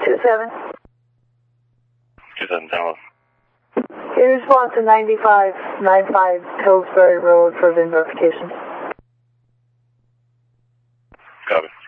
27. 27 download. In response to 9595 Hillsbury Road for VIN verification. Copy.